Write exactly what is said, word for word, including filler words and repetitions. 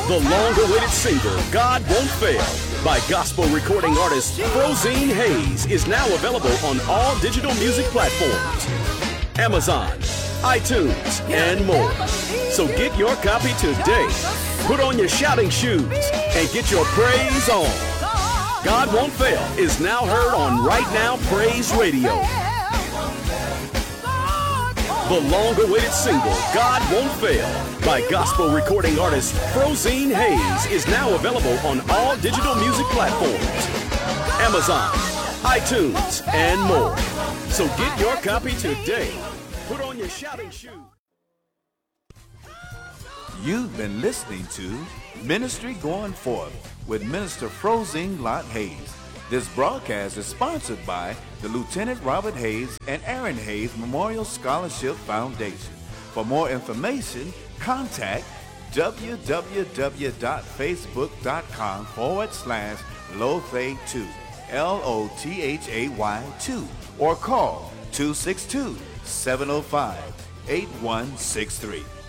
The long-awaited single, God Won't Fail, by gospel recording artist Frozine Hayes is now available on all digital music platforms, Amazon, iTunes, and more. So get your copy today. Put on your shouting shoes and get your praise on. God Won't Fail is now heard on Right Now Praise Radio. The long-awaited single, God Won't Fail, by gospel recording artist Frozine Hayes is now available on all digital music platforms, Amazon, iTunes, and more. So get your copy today. Put on your shouting shoes. You've been listening to Ministry Going Forth with Minister Frozine Lott Hayes. This broadcast is sponsored by the Lieutenant Robert Hayes and Aaron Hayes Memorial Scholarship Foundation. For more information, contact www.facebook.com forward slash Lothay2, L O T H A Y two, or call two six two, seven oh five, eight one six three.